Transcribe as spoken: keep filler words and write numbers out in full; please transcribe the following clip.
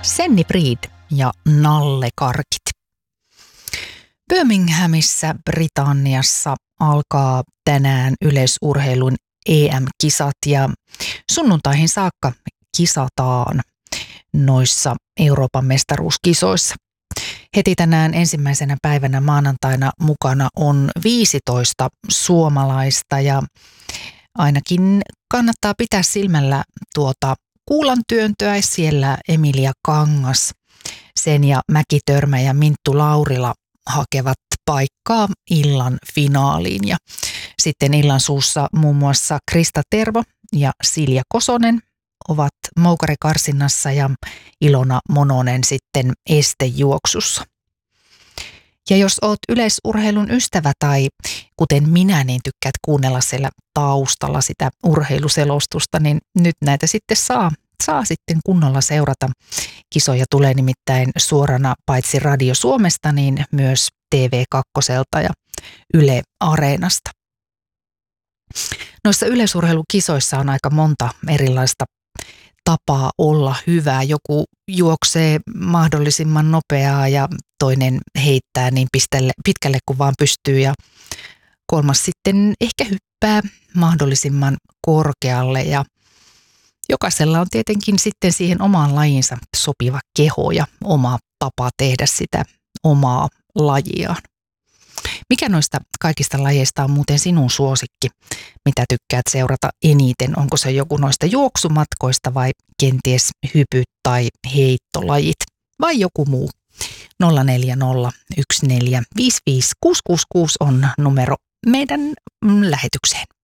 Senni Breed ja nallekarkit. Birminghamissa Britanniassa alkaa tänään yleisurheilun E M-kisat ja sunnuntaihin saakka kisataan noissa Euroopan mestaruuskisoissa. Heti tänään ensimmäisenä päivänä maanantaina mukana on viisitoista suomalaista ja ainakin kannattaa pitää silmällä tuota kuulantyöntöä. Siellä Emilia Kangas, Senja Mäkitörmä ja Minttu Laurila hakevat paikkaa illan finaaliin. Ja sitten illan suussa muun muassa Krista Tervo ja Silja Kosonen ovat moukarikarsinnassa ja Ilona Mononen sitten estejuoksussa. Ja jos oot yleisurheilun ystävä tai kuten minä, niin tykkäät kuunnella siellä taustalla sitä urheiluselostusta, niin nyt näitä sitten saa, saa sitten kunnolla seurata. Kisoja tulee nimittäin suorana paitsi Radio Suomesta, niin myös T V kaksi ja Yle Areenasta. Noissa yleisurheilukisoissa on aika monta erilaista tapaa olla hyvä. Joku juoksee mahdollisimman nopeaa ja toinen heittää niin piställe, pitkälle kuin vaan pystyy ja kolmas sitten ehkä hyppää mahdollisimman korkealle ja jokaisella on tietenkin sitten siihen omaan lajinsa sopiva keho ja oma tapa tehdä sitä omaa lajiaan. Mikä noista kaikista lajeista on muuten sinun suosikki? Mitä tykkäät seurata eniten? Onko se joku noista juoksumatkoista vai kenties hypyt tai heittolajit vai joku muu? nolla neljä nolla yksi neljä viisi viisi kuusi kuusi kuusi on numero meidän lähetykseen.